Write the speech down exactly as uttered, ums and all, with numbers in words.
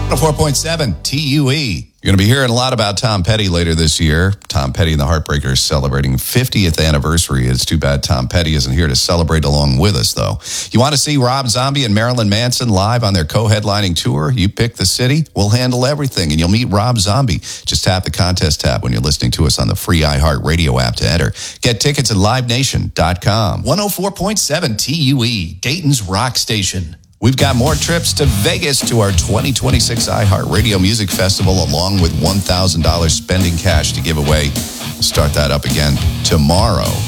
one oh four point seven T U E. You're going to be hearing a lot about Tom Petty later this year. Tom Petty and the Heartbreakers celebrating fiftieth anniversary. It's too bad Tom Petty isn't here to celebrate along with us, though. You want to see Rob Zombie and Marilyn Manson live on their co-headlining tour? You pick the city, we'll handle everything, and you'll meet Rob Zombie. Just tap the contest tab when you're listening to us on the free iHeartRadio app to enter. Get tickets at live nation dot com. one oh four point seven T U E, Dayton's rock station. We've got more trips to Vegas to our twenty twenty-six iHeartRadio Music Festival, along with one thousand dollars spending cash to give away. We'll start that up again tomorrow.